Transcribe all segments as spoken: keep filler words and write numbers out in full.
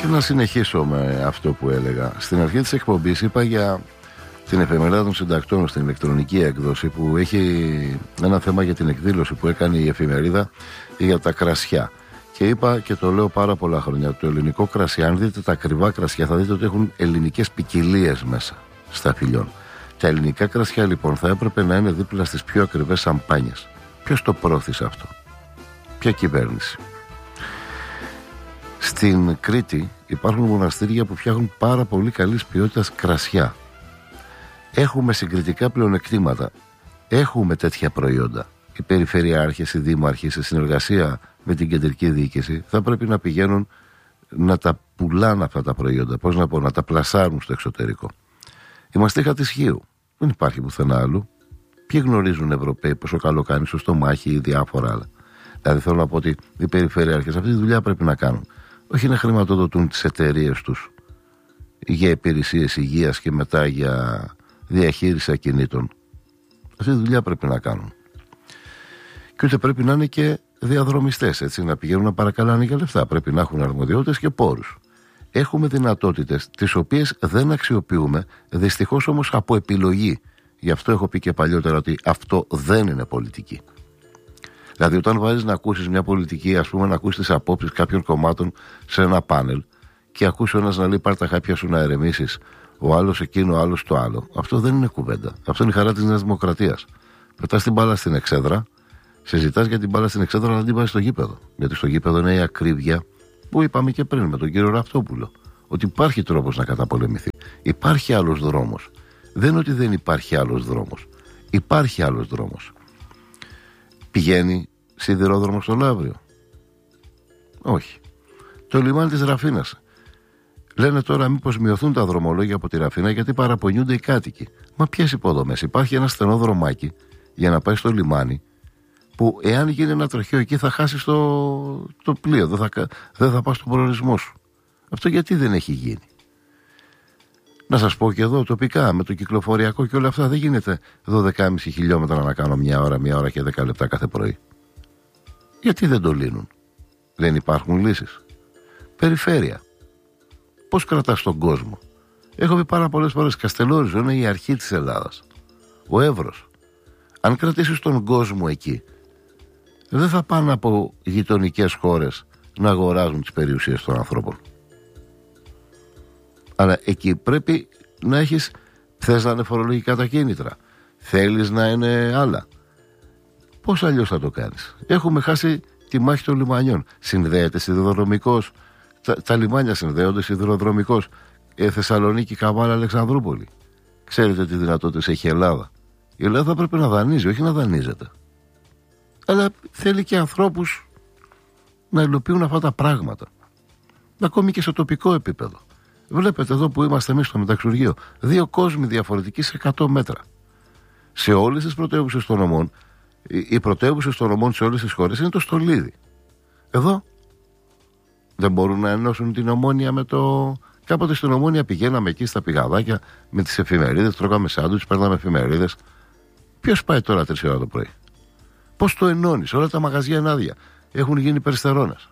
να συνεχίσω με αυτό που έλεγα. Στην αρχή της εκπομπής είπα για την εφημερίδα των συντακτών στην ηλεκτρονική έκδοση, που έχει ένα θέμα για την εκδήλωση που έκανε η εφημερίδα για τα κρασιά. Και είπα, και το λέω πάρα πολλά χρόνια, το ελληνικό κρασί, αν δείτε τα ακριβά κρασιά, θα δείτε ότι έχουν ελληνικές ποικιλίες μέσα στα φιλιών. Τα ελληνικά κρασιά λοιπόν θα έπρεπε να είναι δίπλα στις πιο ακριβές σαμπάνιες. Ποιος το πρόθεσε αυτό? Ποια κυβέρνηση? Στην Κρήτη υπάρχουν μοναστήρια που φτιάχνουν πάρα πολύ καλής ποιότητας κρασιά. Έχουμε συγκριτικά πλεονεκτήματα. Έχουμε τέτοια προϊόντα. Οι περιφερειάρχες, οι δήμαρχοι, σε συνεργασία με την κεντρική διοίκηση, θα πρέπει να πηγαίνουν να τα πουλάνε αυτά τα προϊόντα. Πώς να πω, να τα πλασάρουν στο εξωτερικό. Η μαστίχα της Χίου δεν υπάρχει πουθενά άλλου. Ποιοι γνωρίζουν Ευρωπαίοι πόσο καλό κάνει στο στομάχι ή διάφορα άλλα? Δηλαδή θέλω να πω ότι οι περιφερειάρχες αυτή τη δουλειά πρέπει να κάνουν. Όχι να χρηματοδοτούν τις εταιρείες τους για υπηρεσίες υγείας και μετά για διαχείριση ακινήτων. Αυτή τη δουλειά πρέπει να κάνουν. Και ούτε πρέπει να είναι και διαδρομιστές, έτσι, να πηγαίνουν να παρακαλάνε για λεφτά. Πρέπει να έχουν αρμοδιότητες και πόρους. Έχουμε δυνατότητες τις οποίες δεν αξιοποιούμε, δυστυχώς όμως από επιλογή. Γι' αυτό έχω πει και παλιότερα ότι αυτό δεν είναι πολιτική. Δηλαδή, όταν βάζεις να ακούσεις μια πολιτική, ας πούμε, να ακούσεις τις απόψεις κάποιων κομμάτων σε ένα πάνελ και ακούσεις ο ένας να λέει πάρ' τα χάπια σου να ερεμήσεις, ο άλλος εκείνο, ο άλλος το άλλο. Αυτό δεν είναι κουβέντα. Αυτό είναι η χαρά της Νέας Δημοκρατίας. Πετάς την μπάλα στην εξέδρα, συζητάς για την μπάλα στην εξέδρα, να την βάζεις στο γήπεδο. Γιατί στο γήπεδο είναι η ακρίβεια που είπαμε και πριν με τον κύριο Ραυτόπουλο. Ότι υπάρχει τρόπος να καταπολεμηθεί. Υπάρχει άλλος δρόμος. Δεν είναι ότι δεν υπάρχει άλλος δρόμος. Υπάρχει άλλος δρόμος. Πηγαίνει σιδηρόδρομο στο Λαύριο? Όχι. Το λιμάνι της Ραφίνας. Λένε τώρα μήπως μειωθούν τα δρομολόγια από τη Ραφίνα γιατί παραπονιούνται οι κάτοικοι. Μα ποιες υποδομές? Υπάρχει ένα στενό δρομάκι για να πάει στο λιμάνι, που εάν γίνει ένα τροχαίο εκεί θα χάσεις το, το πλοίο, δεν θα, δεν θα πας στον προορισμό σου. Αυτό γιατί δεν έχει γίνει? Να σας πω και εδώ τοπικά με το κυκλοφοριακό και όλα αυτά δεν γίνεται δώδεκα κόμμα πέντε χιλιόμετρα να κάνω μια ώρα, μια ώρα και δέκα λεπτά κάθε πρωί. Γιατί δεν το λύνουν? Δεν υπάρχουν λύσεις? Περιφέρεια. Πώς κρατάς τον κόσμο? Έχω πει πάρα πολλές φορές, Καστελόριζο είναι η αρχή της Ελλάδας. Ο Εύρος. Αν κρατήσεις τον κόσμο εκεί, δεν θα πάνε από γειτονικές χώρες να αγοράζουν τις περιουσίες των ανθρώπων. Αλλά εκεί πρέπει να έχεις, θες να είναι φορολογικά τα κίνητρα, θέλεις να είναι άλλα. Πώς αλλιώς θα το κάνεις? Έχουμε χάσει τη μάχη των λιμανιών. Συνδέεται σιδηροδρομικός, τα, τα λιμάνια συνδέονται σιδηροδρομικός. Ε, Θεσσαλονίκη, Καβάλα, Αλεξανδρούπολη. Ξέρετε τι δυνατότητες έχει η Ελλάδα? Η Ελλάδα πρέπει να δανείζει, όχι να δανείζεται. Αλλά θέλει και ανθρώπους να υλοποιούν αυτά τα πράγματα. Ακόμη και σε τοπικό επίπεδο. Βλέπετε εδώ που είμαστε εμείς στο Μεταξουργείο, δύο κόσμοι διαφορετικοί σε εκατό μέτρα. Σε όλες τις πρωτεύουσες των νομών, οι πρωτεύουσες των νομών σε όλες τις χώρες είναι το Στολίδι. Εδώ δεν μπορούν να ενώσουν την Ομόνια με το... Κάποτε στην Ομόνια πηγαίναμε εκεί στα πηγαδάκια με τις εφημερίδες, τρώγαμε σάντουιτς, παίρναμε εφημερίδες. Ποιος πάει τώρα τρεις ώρα το πρωί? Πώς το ενώνεις? Όλα τα μαγαζιά είναι άδεια. Έχουν γίνει περιστερώνας.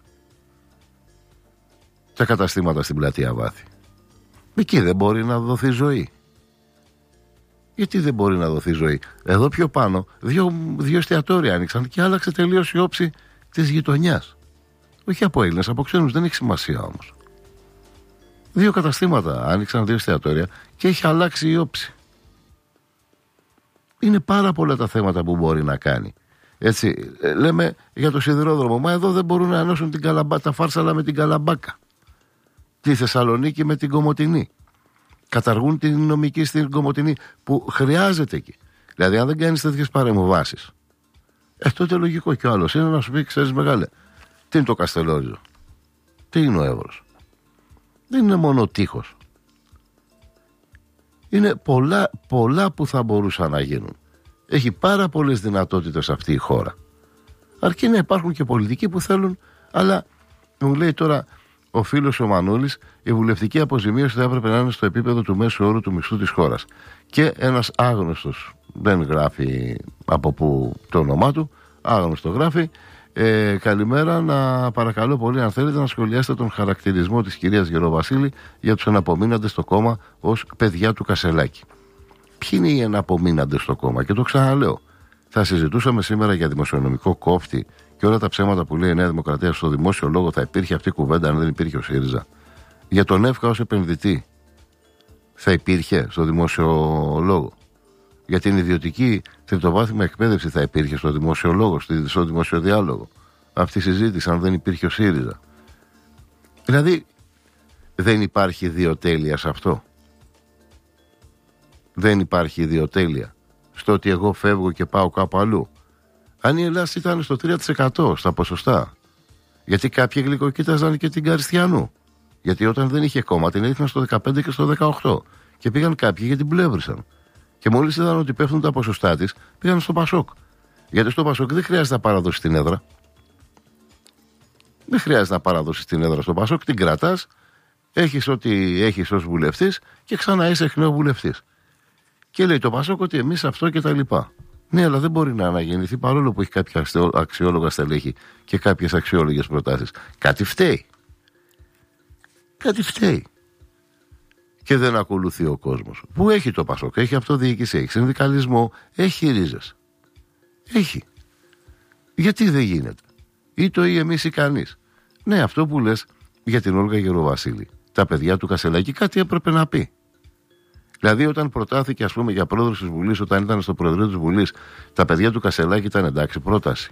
Τα καταστήματα στην πλατεία Βάθη. Εκεί δεν μπορεί να δοθεί ζωή. Γιατί δεν μπορεί να δοθεί ζωή? Εδώ πιο πάνω δύο, δύο εστιατόρια άνοιξαν και άλλαξε τελείως η όψη της γειτονιάς. Όχι από Έλληνες, από ξένους, δεν έχει σημασία όμως. Δύο καταστήματα άνοιξαν, δύο εστιατόρια και έχει αλλάξει η όψη. Είναι πάρα πολλά τα θέματα που μπορεί να κάνει. Έτσι, λέμε για το σιδηρόδρομο. Μα εδώ δεν μπορούν να ενώσουν την Καλαμπά, τα Φάρσαλα με την Καλαμπάκα. Τη Θεσσαλονίκη με την Κομοτηνή. Καταργούν την νομική στην Κομοτηνή που χρειάζεται εκεί. Δηλαδή, αν δεν κάνεις τέτοιες παρεμβάσεις, ε, τότε λογικό κι ο άλλος είναι να σου πει: ξέρεις, μεγάλε, τι είναι το Καστελόριζο, τι είναι ο Εύρος? Δεν είναι μόνο τείχος. Είναι πολλά, πολλά που θα μπορούσαν να γίνουν. Έχει πάρα πολλές δυνατότητες αυτή η χώρα. Αρκεί να υπάρχουν και πολιτικοί που θέλουν, αλλά μου λέει τώρα ο φίλος ο Μανούλης, η βουλευτική αποζημίωση θα έπρεπε να είναι στο επίπεδο του μέσου όρου του μισθού της χώρας. Και ένας άγνωστος, δεν γράφει από που το όνομά του, άγνωστο γράφει, Ε, καλημέρα, να παρακαλώ πολύ, αν θέλετε, να σχολιάσετε τον χαρακτηρισμό της κυρίας Γεροβασίλη για τους εναπομείναντες στο κόμμα ως παιδιά του Κασελάκη. Ποιοι είναι οι εναπομείναντες στο κόμμα? Και το ξαναλέω, θα συζητούσαμε σήμερα για δημοσιονομικό κόφτη και όλα τα ψέματα που λέει η Νέα Δημοκρατία στο δημόσιο λόγο. Θα υπήρχε αυτή η κουβέντα αν δεν υπήρχε ο ΣΥΡΙΖΑ? Για τον ΕΦΚΑ ως επενδυτή θα υπήρχε στο δημόσιο λόγο? Για την ιδιωτική τριτοβάθμια εκπαίδευση θα υπήρχε στο δημόσιο λόγο, στο δημόσιο διάλογο αυτή η συζήτηση αν δεν υπήρχε ο ΣΥΡΙΖΑ? Δηλαδή δεν υπάρχει ιδιοτέλεια σε αυτό? Δεν υπάρχει ιδιοτέλεια στο ότι εγώ φεύγω και πάω κάπου αλλού? Αν η Ελλάδα ήταν στο τρία τοις εκατό στα ποσοστά, γιατί κάποιοι γλυκοκοίταζαν και την Καριστιανού, γιατί όταν δεν είχε κόμμα την έδειχναν στο δεκαπέντε και στο δεκαοκτώ και πήγαν κάποιοι και την πλεύρησαν. Και μόλις είδαν ότι πέφτουν τα ποσοστά της, πήγαν στο Πασόκ. Γιατί στο Πασόκ δεν χρειάζεται να παραδώσει την έδρα. Δεν χρειάζεται να παραδώσει την έδρα στο Πασόκ, την κρατάς, έχεις ό,τι έχεις ως βουλευτής και ξανά είσαι εκ νέου βουλευτής. Και λέει το Πασόκ ότι εμείς αυτό και τα λοιπά. Ναι, αλλά δεν μπορεί να αναγεννηθεί παρόλο που έχει κάποια αξιόλογα στελέχη και κάποιες αξιόλογες προτάσεις. Κάτι φταίει. Κάτι φταίει. Και δεν ακολουθεί ο κόσμος. Που έχει το Πασόκ, έχει αυτοδιοίκηση, έχει συνδικαλισμό, έχει ρίζες. Έχει. Γιατί δεν γίνεται? Ή το ή εμείς ή κανείς. Ναι, αυτό που λες για την Όλγα Γεροβασίλη, τα παιδιά του Κασελάκη, κάτι έπρεπε να πει. Δηλαδή, όταν προτάθηκε, ας πούμε, για πρόεδρος της Βουλής, όταν ήταν στο Προεδρείο της Βουλής, τα παιδιά του Κασελάκη ήταν εντάξει, πρόταση.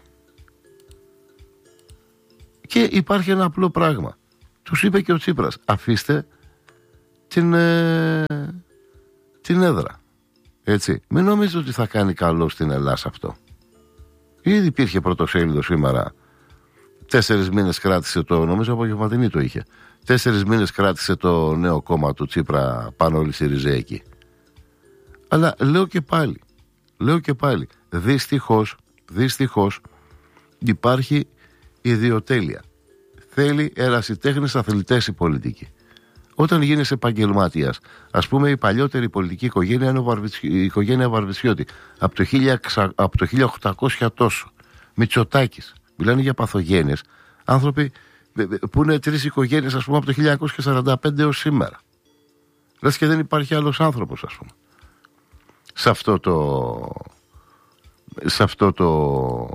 Και υπάρχει ένα απλό πράγμα. Τους είπε και ο Τσίπρας, αφήστε την, ε, την έδρα. Έτσι. Μην νομίζετε ότι θα κάνει καλό στην Ελλάδα αυτό. Ήδη υπήρχε πρωτοσέλιδο σήμερα. Τέσσερις μήνες κράτησε το, νομίζω απογευματινή το είχε. Τέσσερις μήνες κράτησε το νέο κόμμα του Τσίπρα πάνω όλοι οι Σιριζέικοι. Αλλά λέω και πάλι, λέω και πάλι, δυστυχώς, δυστυχώς υπάρχει ιδιοτέλεια. Θέλει ερασιτέχνες αθλητές η πολιτική. Όταν γίνεσαι επαγγελματίας, ας πούμε η παλιότερη πολιτική οικογένεια είναι η οικογένεια Βαρβιτσιώτη. Από το, από το χίλια οκτακόσια τόσο. Μητσοτάκης. Μιλάνε για παθογένειες. Άνθρωποι που είναι τρεις οικογένειες, ας πούμε, από το χίλια εννιακόσια σαράντα πέντε έως σήμερα. Λες και δεν υπάρχει άλλος άνθρωπος, ας πούμε. Σε αυτό το... Σε αυτό το...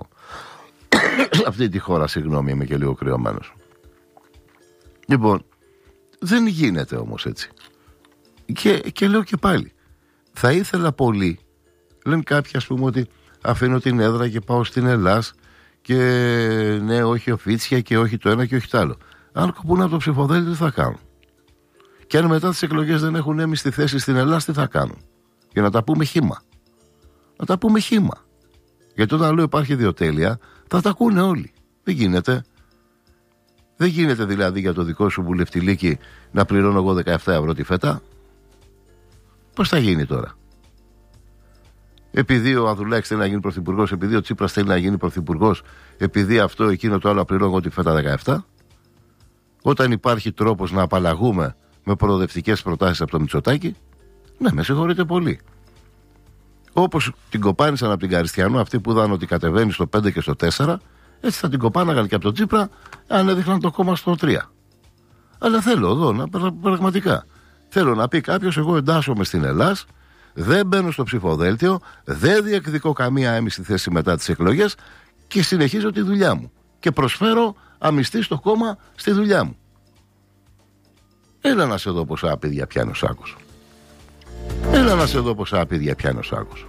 σε αυτή τη χώρα, συγγνώμη, είμαι και λίγο κρυωμένος. Λοιπόν, δεν γίνεται όμως έτσι. Και, και λέω και πάλι, θα ήθελα πολύ, λένε κάποιοι, ας πούμε, ότι αφήνω την έδρα και πάω στην Ελλάς και ναι, όχι οφίτσια και όχι το ένα και όχι το άλλο. Αν κοπούν από το ψηφοδέλτιο, τι θα κάνουν? Και αν μετά τις εκλογές δεν έχουν έμιστη θέση στην Ελλάδα, τι θα κάνουν? Για να τα πούμε χύμα. Να τα πούμε χύμα. Γιατί όταν λέω υπάρχει ιδιοτέλεια, θα τα ακούνε όλοι. Δεν γίνεται. Δεν γίνεται δηλαδή για το δικό σου βουλευτηλίκι να πληρώνω εγώ δεκαεπτά ευρώ τη φέτα. Πώς θα γίνει τώρα? Επειδή ο Ανδρουλάκης θέλει να γίνει πρωθυπουργός, επειδή ο Τσίπρας θέλει να γίνει πρωθυπουργός, επειδή αυτό, εκείνο, το άλλο, πληρώνω εγώ τη φέτα δεκαεπτά. Όταν υπάρχει τρόπος να απαλλαγούμε με προοδευτικές προτάσεις από το Μητσοτάκη, ναι, με συγχωρείτε πολύ. Όπως την κοπάνησαν από την Καριστιανού, αυτοί που είδαν ότι κατεβαίνει στο πέντε και στο τέσσερα, έτσι θα την κοπάναγαν και από τον Τσίπρα αν έδειχναν το κόμμα στο τρία. Αλλά θέλω εδώ, να, πραγματικά, θέλω να πει κάποιος, εγώ εντάσσομαι στην Ελλάδα, δεν μπαίνω στο ψηφοδέλτιο, δεν διεκδικώ καμία έμιστη θέση μετά τις εκλογές και συνεχίζω τη δουλειά μου. Και προσφέρω αμυστή στο κόμμα στη δουλειά μου. Έλα να σε δω πόσα παιδιά πιάνει ο σάκος. Έλα να σε δω πόσα παιδιά πιάνει ο σάκος.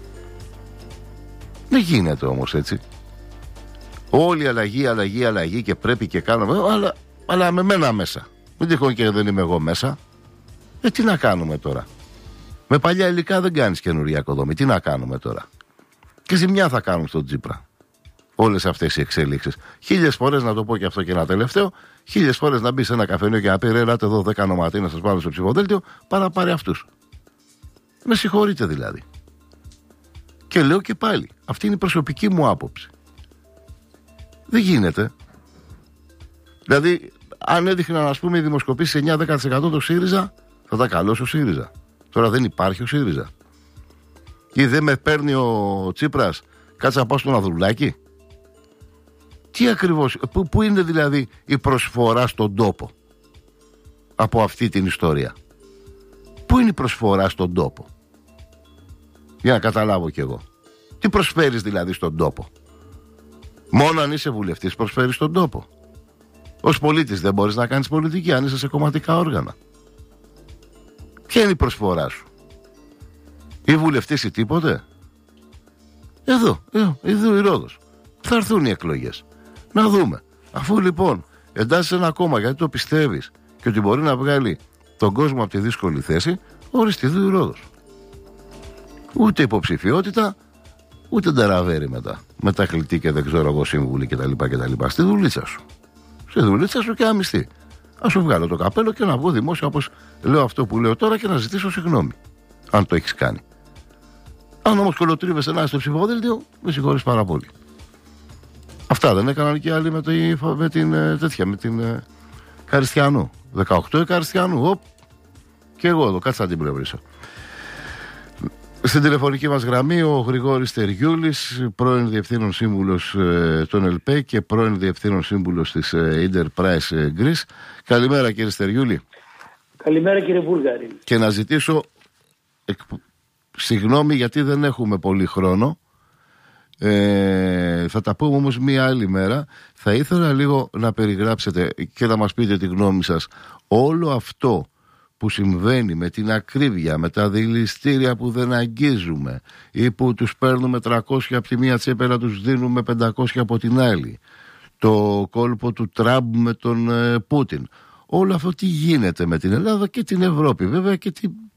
Δεν γίνεται όμως έτσι. Όλη αλλαγή, αλλαγή, αλλαγή και πρέπει και κάνουμε, αλλά, αλλά με μένα μέσα. Μην τυχόν και δεν είμαι εγώ μέσα. Ε, τι να κάνουμε τώρα? Με παλιά υλικά δεν κάνεις καινούρια οικοδομή. Τι να κάνουμε τώρα? Και ζημιά θα κάνουν στον Τσίπρα όλες αυτές οι εξέλιξεις. Χίλιες φορές, να το πω και αυτό και ένα τελευταίο, χίλιες φορές να μπει σε ένα καφενείο και να πει, ρε, ελάτε εδώ δέκα νοματοί να σας βάλω στο ψηφοδέλτιο, παρά να πάρει αυτούς. Με συγχωρείτε δηλαδή. Και λέω και πάλι, αυτή είναι η προσωπική μου άποψη. Δεν γίνεται. Δηλαδή, αν έδειχναν, ας πούμε, οι δημοσκοπήσεις εννιά με δέκα τοις εκατό το ΣΥΡΙΖΑ, θα ήταν καλός ο ΣΥΡΙΖΑ. Τώρα δεν υπάρχει ο ΣΥΡΙΖΑ. Ή δεν με παίρνει ο Τσίπρας, κάτσε να πάω στον Ανδρουλάκη. Τι ακριβώς, πού, πού είναι δηλαδή η προσφορά στον τόπο από αυτή την ιστορία? Πού είναι η προσφορά στον τόπο? Για να καταλάβω κι εγώ. Τι προσφέρεις δηλαδή στον τόπο? Μόνο αν είσαι βουλευτής προσφέρεις στον τόπο. Ως πολίτης δεν μπορείς να κάνεις πολιτική αν είσαι σε κομματικά όργανα. Ποια είναι η προσφορά σου? Ή βουλευτής ή τίποτε? Εδώ, εδώ, εδώ η Ρόδος. Θα έρθουν οι εκλογές. Να δούμε. Αφού λοιπόν εντάσσεις ένα κόμμα γιατί το πιστεύεις και ότι μπορεί να βγάλει τον κόσμο από τη δύσκολη θέση, ορίστε εδώ η Ρόδος. Ούτε υποψηφιότητα, ούτε ντεραβέρι μετά. Μετακλητή και δεν ξέρω εγώ σύμβουλοι κτλ. Στη δουλίτσα σου. Στη δουλίτσα σου και αμυστή. Α σου βγάλω το καπέλο και να βγω δημόσια όπως λέω αυτό που λέω τώρα και να ζητήσω συγγνώμη. Αν το έχεις κάνει. Αν όμως κολοτρίβεσαι να είσαι στο ψηφοδέλτιο, με συγχωρείς πάρα πολύ. Αυτά δεν έκαναν και άλλοι με, το, με την τέτοια, με την ε, Καριστιανού. δεκαοκτώ Καριστιανού. Οπ. Και εγώ εδώ, κάτσε να την πλευρίσω. Στην τηλεφωνική μας γραμμή ο Γρηγόρης Τεριούλης, πρώην Διευθύνων Σύμβουλος ε, των ΕΛΠΕ και πρώην Διευθύνων Σύμβουλος της ε, Enterprise ε, Greece. Καλημέρα κύριε Στεριούλη. Καλημέρα κύριε Βούλγαρη. Και να ζητήσω εκ, συγγνώμη γιατί δεν έχουμε πολύ χρόνο. Ε, θα τα πούμε όμως μία άλλη μέρα. Θα ήθελα λίγο να περιγράψετε και να μας πείτε τη γνώμη σας όλο αυτό που συμβαίνει με την ακρίβεια, με τα δηληστήρια που δεν αγγίζουμε ή που τους παίρνουμε τριακόσια από τη μία τσέπη να τους δίνουμε πεντακόσια από την άλλη, το κόλπο του Τραμπ με τον ε, Πούτιν, όλο αυτό τι γίνεται με την Ελλάδα και την Ευρώπη βέβαια και τι